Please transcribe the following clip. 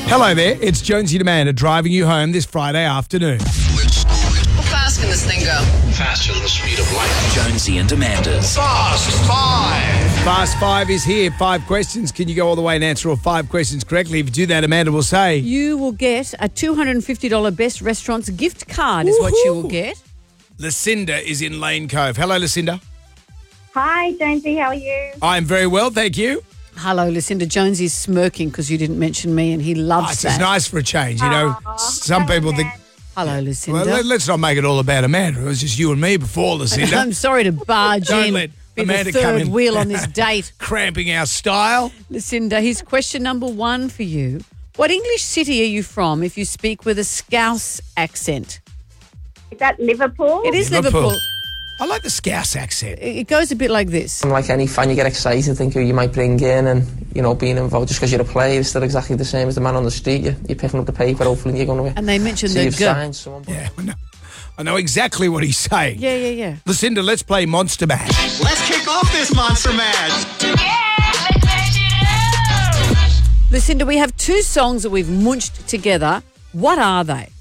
Hello there, it's Jonesy and Amanda driving you home this Friday afternoon. How fast can this thing go? Faster than the speed of light. Jonesy and Amanda's Fast Five. Fast Five is here. 5 questions. Can you go all the way and answer all 5 questions correctly? If you do that, Amanda will say... You will get a $250 Best Restaurants gift card is what you will get. Lucinda is in Lane Cove. Hello, Lucinda. Hi, Jonesy. How are you? I'm very well, thank you. Hello, Lucinda. Jonesy's smirking because you didn't mention me and he loves It's that. nice for a change, you know. Some people think... Hello, Lucinda. Well, let's not make it all about Amanda. It was just you and me before, Lucinda. I'm sorry to barge Don't in. let Be Amanda the come third in. wheel on this date. Cramping our style. Lucinda, here's question number 1 for you. What English city are you from if you speak with a Scouse accent? Is that Liverpool? It is Liverpool. Liverpool. I like the Scouse accent. It goes a bit like this. Like any fan, you get excited, think who you might bring in and, you know, being involved. Just because you're a player, it's still exactly the same as the man on the street. You're picking up the paper, hopefully you're going to And they mentioned see the you've G. signed someone. Yeah, I know exactly what he's saying. Yeah. Lucinda, let's play Monster Mash. Let's kick off this Monster Mash. Lucinda, we have 2 songs that we've munched together. What are they?